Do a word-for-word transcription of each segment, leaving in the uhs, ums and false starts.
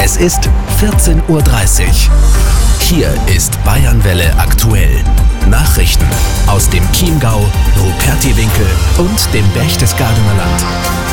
Es ist vierzehn Uhr dreißig. Hier ist Bayernwelle aktuell. Nachrichten aus dem Chiemgau, Rupertiwinkel und dem Berchtesgadener Land.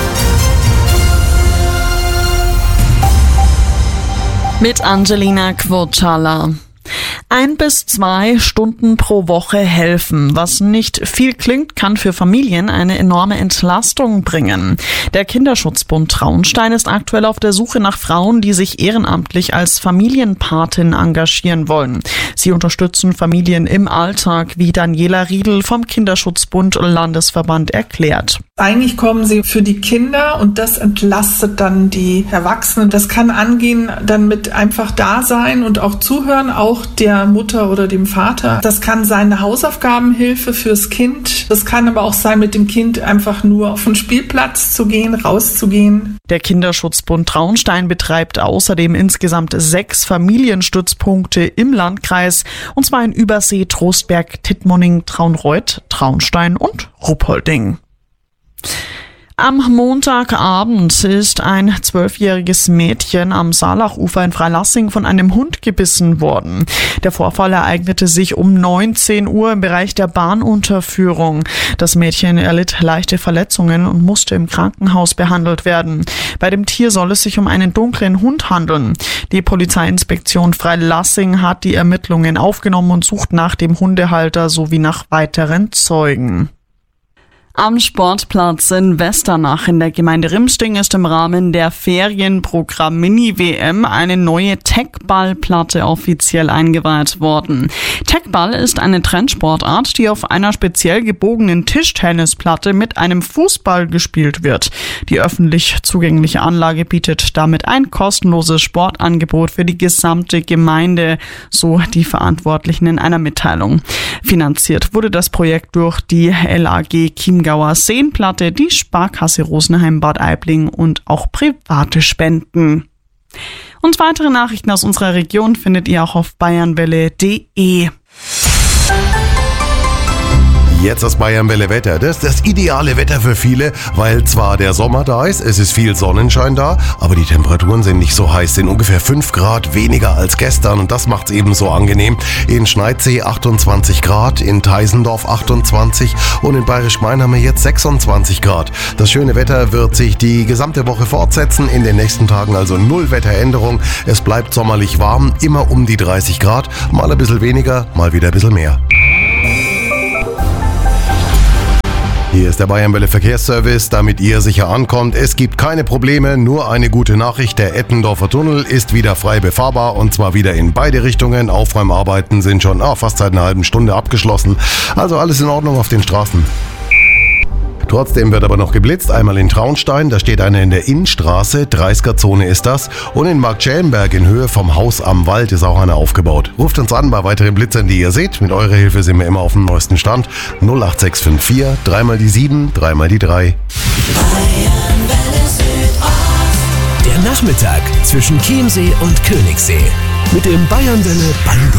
Mit Angelina Quotschala. Ein bis zwei Stunden pro Woche helfen. Was nicht viel klingt, kann für Familien eine enorme Entlastung bringen. Der Kinderschutzbund Traunstein ist aktuell auf der Suche nach Frauen, die sich ehrenamtlich als Familienpatin engagieren wollen. Sie unterstützen Familien im Alltag, wie Daniela Riedl vom Kinderschutzbund Landesverband erklärt. Eigentlich kommen sie für die Kinder und das entlastet dann die Erwachsenen. Das kann angehen dann mit einfach da sein und auch zuhören, auch der Mutter oder dem Vater. Das kann sein eine Hausaufgabenhilfe fürs Kind. Das kann aber auch sein, mit dem Kind einfach nur auf den Spielplatz zu gehen, rauszugehen. Der Kinderschutzbund Traunstein betreibt außerdem insgesamt sechs Familienstützpunkte im Landkreis, und zwar in Übersee, Trostberg, Tittmoning, Traunreut, Traunstein und Ruppolding. Am Montagabend ist ein zwölfjähriges Mädchen am Saalachufer in Freilassing von einem Hund gebissen worden. Der Vorfall ereignete sich um neunzehn Uhr im Bereich der Bahnunterführung. Das Mädchen erlitt leichte Verletzungen und musste im Krankenhaus behandelt werden. Bei dem Tier soll es sich um einen dunklen Hund handeln. Die Polizeiinspektion Freilassing hat die Ermittlungen aufgenommen und sucht nach dem Hundehalter sowie nach weiteren Zeugen. Am Sportplatz in Westernach in der Gemeinde Rimsting ist im Rahmen der Ferienprogramm Mini-W M eine neue Teckballplatte offiziell eingeweiht worden. Teckball ist eine Trendsportart, die auf einer speziell gebogenen Tischtennisplatte mit einem Fußball gespielt wird. Die öffentlich zugängliche Anlage bietet damit ein kostenloses Sportangebot für die gesamte Gemeinde, so die Verantwortlichen in einer Mitteilung. Finanziert wurde das Projekt durch die L A G Chiemgauer Seenplatte, die Sparkasse Rosenheim Bad Aibling und auch private Spenden. Und weitere Nachrichten aus unserer Region findet ihr auch auf bayernwelle punkt de. Jetzt das Bayernwelle Wetter. Das ist das ideale Wetter für viele, weil zwar der Sommer da ist, es ist viel Sonnenschein da, aber die Temperaturen sind nicht so heiß, sind ungefähr fünf Grad weniger als gestern und das macht es eben so angenehm. In Schneidsee achtundzwanzig Grad, in Teisendorf achtundzwanzig und in Bayerisch-Main haben wir jetzt sechsundzwanzig Grad. Das schöne Wetter wird sich die gesamte Woche fortsetzen, in den nächsten Tagen also null Wetteränderung. Es bleibt sommerlich warm, immer um die dreißig Grad, mal ein bisschen weniger, mal wieder ein bisschen mehr. Hier ist der Bayernwelle Verkehrsservice, damit ihr sicher ankommt. Es gibt keine Probleme, nur eine gute Nachricht. Der Ettendorfer Tunnel ist wieder frei befahrbar und zwar wieder in beide Richtungen. Aufräumarbeiten sind schon oh, fast seit einer halben Stunde abgeschlossen. Also alles in Ordnung auf den Straßen. Trotzdem wird aber noch geblitzt, einmal in Traunstein, da steht einer in der Innenstraße, dreißiger-Zone ist das, und in Marktschellenberg in Höhe vom Haus am Wald ist auch einer aufgebaut. Ruft uns an bei weiteren Blitzern, die ihr seht, mit eurer Hilfe sind wir immer auf dem neuesten Stand. null acht sechs fünf vier, dreimal die sieben, dreimal die drei. Der Nachmittag zwischen Chiemsee und Königssee mit dem Bayernwelle Band.